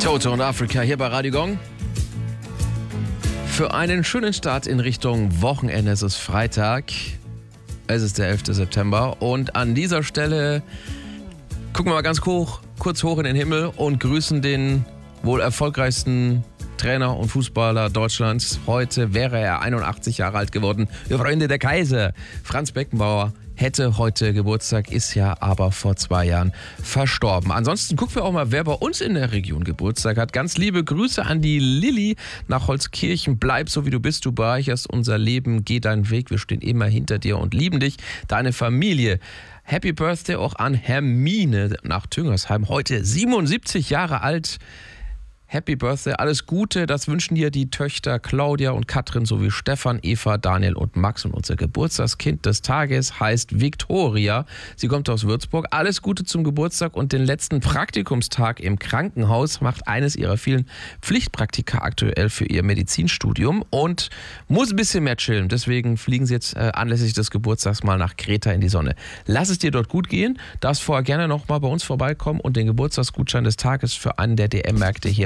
Toto und Afrika hier bei Radio Gong. Für einen schönen Start in Richtung Wochenende. Es ist Freitag. Es ist der 11. September. Und an dieser Stelle gucken wir mal ganz kurz hoch in den Himmel und grüßen den wohl erfolgreichsten Trainer und Fußballer Deutschlands. Heute wäre er 81 Jahre alt geworden. Wir Freunde, der Kaiser. Franz Beckenbauer hätte heute Geburtstag, ist ja aber vor 2 Jahren verstorben. Ansonsten gucken wir auch mal, wer bei uns in der Region Geburtstag hat. Ganz liebe Grüße an die Lilly nach Holzkirchen. Bleib so wie du bist, du bereicherst unser Leben, geh deinen Weg, wir stehen immer hinter dir und lieben dich. Deine Familie. Happy Birthday auch an Hermine nach Tüngersheim, heute 77 Jahre alt. Happy Birthday, alles Gute, das wünschen dir die Töchter Claudia und Katrin sowie Stefan, Eva, Daniel und Max. Und unser Geburtstagskind des Tages heißt Viktoria. Sie kommt aus Würzburg. Alles Gute zum Geburtstag und den letzten Praktikumstag im Krankenhaus macht eines ihrer vielen Pflichtpraktika aktuell für ihr Medizinstudium und muss ein bisschen mehr chillen. Deswegen fliegen sie jetzt anlässlich des Geburtstags mal nach Kreta in die Sonne. Lass es dir dort gut gehen. Darfst vorher gerne noch mal bei uns vorbeikommen und den Geburtstagsgutschein des Tages für einen der DM-Märkte hier